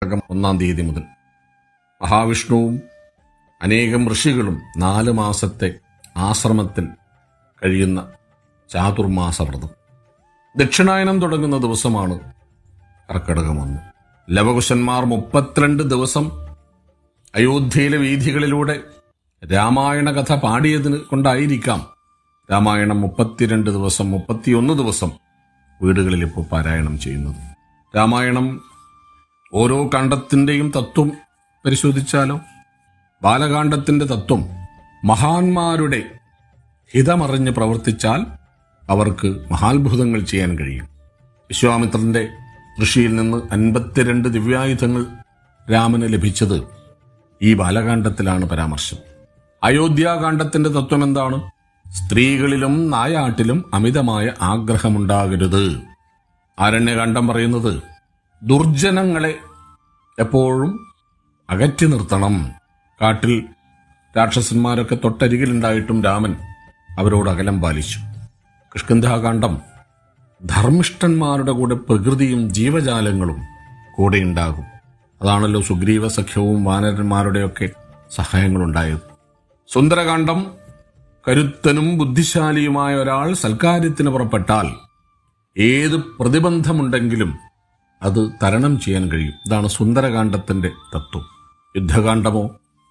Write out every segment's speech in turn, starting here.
കർക്കടകം 1-ാം തീയതി മുതൽ മഹാവിഷ്ണുവും അനേകം ഋഷികളും 4 മാസത്തെ ആശ്രമത്തിൽ കഴിയുന്ന ചാതുർമാസ വ്രതം. ദക്ഷിണായനം തുടങ്ങുന്ന ദിവസമാണ് കർക്കടകം 1. ലവകുശന്മാർ 32 ദിവസം അയോധ്യയിലെ വീഥികളിലൂടെ രാമായണ കഥ പാടിയതിന് കൊണ്ടായിരിക്കാം രാമായണം 32 ദിവസം 31 ദിവസം വീടുകളിൽ ഇപ്പോൾ പാരായണം ചെയ്യുന്നത്. രാമായണം ഓരോ കാണ്ഡത്തിൻ്റെയും തത്വം പരിശോധിച്ചാലോ, ബാലകാണ്ഡത്തിൻ്റെ തത്വം മഹാന്മാരുടെ ഹിതമറിഞ്ഞ് പ്രവർത്തിച്ചാൽ അവർക്ക് മഹാത്ഭുതങ്ങൾ ചെയ്യാൻ കഴിയും. വിശ്വാമിത്രന്റെ ഋഷിയിൽ നിന്ന് 52 ദിവ്യായുധങ്ങൾ രാമന് ലഭിച്ചത് ഈ ബാലകാണ്ഡത്തിലാണ് പരാമർശം. അയോധ്യാകാണ്ഡത്തിന്റെ തത്വം എന്താണ്? സ്ത്രീകളിലും നായാട്ടിലും അമിതമായ ആഗ്രഹമുണ്ടാകരുത്. ആരണ്യകാണ്ഡം പറയുന്നത് ദുർജനങ്ങളെ എപ്പോഴും അകറ്റി നിർത്തണം. കാട്ടിൽ രാക്ഷസന്മാരൊക്കെ തൊട്ടരികിലുണ്ടായിട്ടും രാമൻ അവരോട് അകലം പാലിച്ചു. കിഷ്കിന്ധാകാണ്ഡം ധർമ്മിഷ്ഠന്മാരുടെ കൂടെ പ്രകൃതിയും ജീവജാലങ്ങളും കൂടെയുണ്ടാകും. അതാണല്ലോ സുഗ്രീവ സഖ്യവും വാനരന്മാരുടെയൊക്കെ സഹായങ്ങളുണ്ടായത്. സുന്ദരകാണ്ഡം കരുത്തനും ബുദ്ധിശാലിയുമായ ഒരാൾ സൽക്കാര്യത്തിന് പുറപ്പെട്ടാൽ ഏത് പ്രതിബന്ധമുണ്ടെങ്കിലും അത് തരണം ചെയ്യാൻ കഴിയും. ഇതാണ് സുന്ദരകാണ്ഡത്തിന്റെ തത്വം. യുദ്ധകാണ്ഡമോ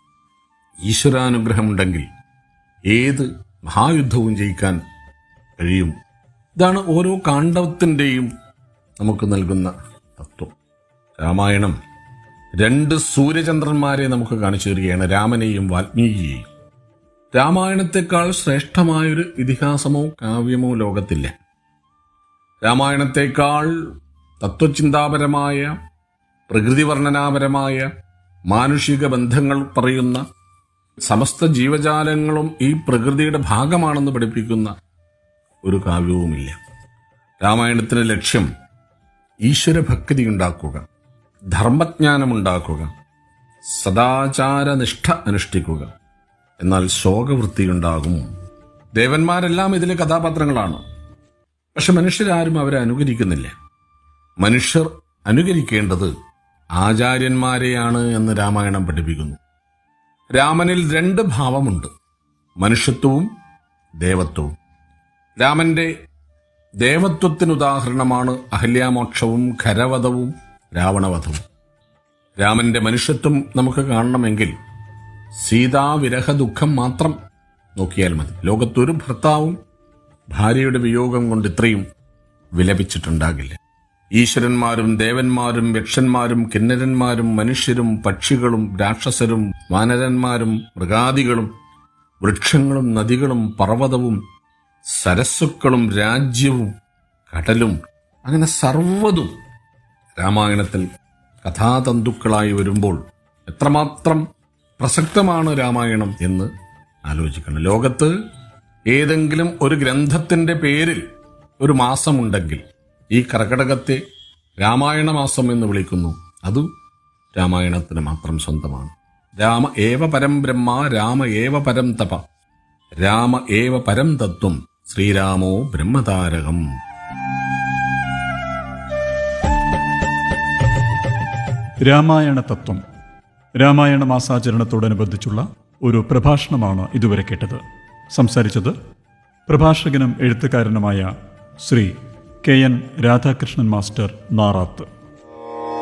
ഈശ്വരാനുഗ്രഹമുണ്ടെങ്കിൽ ഏത് മഹായുദ്ധവും ജയിക്കാൻ കഴിയും. ഇതാണ് ഓരോ കാണ്ഡത്തിൻ്റെയും നമുക്ക് നൽകുന്ന തത്വം. രാമായണം 2 സൂര്യചന്ദ്രന്മാരെ നമുക്ക് കാണിച്ചു തരികയാണ്, രാമനെയും വാൽമീകിയെയും. രാമായണത്തെക്കാൾ ശ്രേഷ്ഠമായൊരു ഇതിഹാസമോ കാവ്യമോ ലോകത്തില്ല. രാമായണത്തെക്കാൾ തത്വചിന്താപരമായ, പ്രകൃതിവർണ്ണനാപരമായ, മാനുഷിക ബന്ധങ്ങൾ പറയുന്ന, സമസ്ത ജീവജാലങ്ങളും ഈ പ്രകൃതിയുടെ ഭാഗമാണെന്ന് പഠിപ്പിക്കുന്ന ഒരു കാവ്യവുമില്ല. രാമായണത്തിന്റെ ലക്ഷ്യം ഈശ്വരഭക്തി ഉണ്ടാക്കുക, ധർമ്മജ്ഞാനമുണ്ടാക്കുക, സദാചാരനിഷ്ഠ അനുഷ്ഠിക്കുക. എന്നാൽ ശോകവൃത്തിയുണ്ടാകും. ദേവന്മാരെല്ലാം ഇതിലെ കഥാപാത്രങ്ങളാണ്. പക്ഷെ മനുഷ്യരാരും അവരെ അനുകരിക്കുന്നില്ല. മനുഷ്യർ അനുകരിക്കേണ്ടത് ആചാര്യന്മാരെയാണ് എന്ന് രാമായണം പഠിപ്പിക്കുന്നു. രാമനിൽ 2 ഭാവമുണ്ട്, മനുഷ്യത്വവും ദേവത്വവും. രാമന്റെ ദേവത്വത്തിനുദാഹരണമാണ് അഹല്യാമോക്ഷവും ഖരവധവും രാവണവധവും. രാമന്റെ മനുഷ്യത്വം നമുക്ക് കാണണമെങ്കിൽ സീതാവിരഹ ദുഃഖം മാത്രം നോക്കിയാൽ മതി. ലോകത്തൊരു ഭർത്താവും ഭാര്യയുടെ വിയോഗം കൊണ്ട് ഇത്രയും വിലപിച്ചിട്ടുണ്ടാകില്ല. ഈശ്വരന്മാരും ദേവന്മാരും യക്ഷന്മാരും കിന്നരന്മാരും മനുഷ്യരും പക്ഷികളും രാക്ഷസരും വാനരന്മാരും മൃഗാദികളും വൃക്ഷങ്ങളും നദികളും പർവ്വതവും സരസ്സുക്കളും രാജ്യവും കടലും, അങ്ങനെ സർവ്വതും രാമായണത്തിൽ കഥാതന്തുക്കളായി വരുമ്പോൾ എത്രമാത്രം പ്രസക്തമാണ് രാമായണം എന്ന് ആലോചിക്കണം. ലോകത്ത് ഏതെങ്കിലും ഒരു ഗ്രന്ഥത്തിന്റെ പേരിൽ ഒരു മാസമുണ്ടെങ്കിൽ ഈ കർക്കടകത്തെ രാമായണ മാസം എന്ന് വിളിക്കുന്നു. അതും രാമായണത്തിന് മാത്രം സ്വന്തമാണ്. രാമ ഏവ പരം ബ്രഹ്മ, രാമ ഏവ പരം തപ, രാമ ഏവ പരം തത്വം, ശ്രീരാമോ ബ്രഹ്മതാരകം. രാമായണ തത്വം. രാമായണ മാസാചരണത്തോടനുബന്ധിച്ചുള്ള ഒരു പ്രഭാഷണമാണ് ഇതുവരെ കേട്ടത്. സംസാരിച്ചത് പ്രഭാഷകനും എഴുത്തുകാരനുമായ ശ്രീ KN രാധാകൃഷ്ണൻ മാസ്റ്റർ നാറാത്ത്.